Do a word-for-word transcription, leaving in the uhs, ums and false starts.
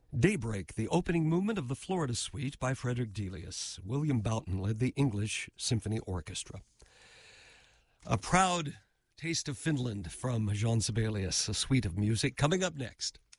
Daybreak, the opening movement of the Florida Suite by Frederick Delius. William Boughton led the English Symphony Orchestra. A proud taste of Finland from Jean Sibelius, a suite of music, coming up next.